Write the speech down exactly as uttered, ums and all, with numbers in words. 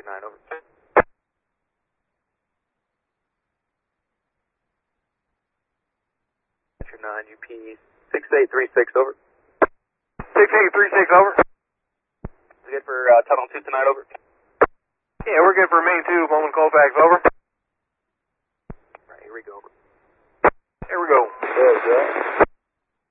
nine, over. nine, U P six eight three six, over. six eight three six, over. Good for uh, tunnel two tonight, over. Yeah, we're good for main two, Bowman Colfax, over. Right, here we go, over. Here we go. Good, yeah.